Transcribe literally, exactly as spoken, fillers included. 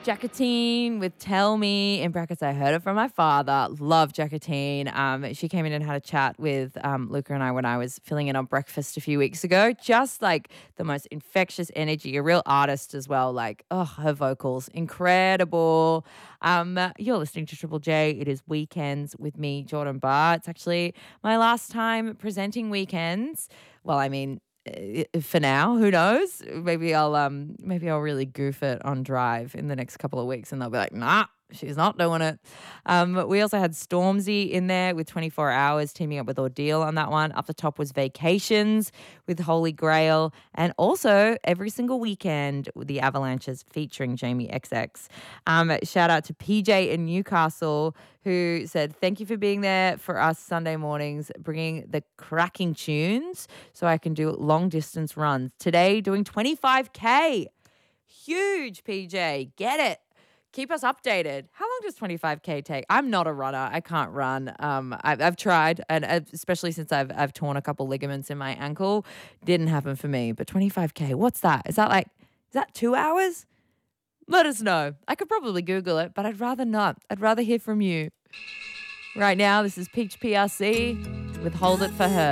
Jacqueline with Tell Me, in brackets, I heard it from my father. Love Jacqueline. Um, she came in and had a chat with um, Luca and I when I was filling in on breakfast a few weeks ago. Just like the most infectious energy, a real artist as well. Like, oh, her vocals, incredible. Um, you're listening to Triple J. It is Weekends with me, Jordan Barr. It's actually my last time presenting Weekends. Well, I mean, uh, for now, who knows? Maybe I'll um maybe I'll really goof it on Drive in the next couple of weeks, and they'll be like, nah, she's not doing it. Um, we also had Stormzy in there with twenty-four hours teaming up with Ordeal on that one. Up the top was Vacations with Holy Grail, and also Every Single Weekend with the Avalanches featuring Jamie X X. Um, shout out to P J in Newcastle, who said, thank you for being there for us Sunday mornings, bringing the cracking tunes so I can do long distance runs. Today, doing twenty-five K. Huge, P J. Get it. Keep us updated. How long does twenty-five K take? I'm not a runner. I can't run. Um, I've, I've tried, and especially since I've I've torn a couple ligaments in my ankle, didn't happen for me. But twenty-five K, what's that? Is that like, is that two hours? Let us know. I could probably Google it, but I'd rather not. I'd rather hear from you. Right now, this is Peach P R C with Hold It For Her.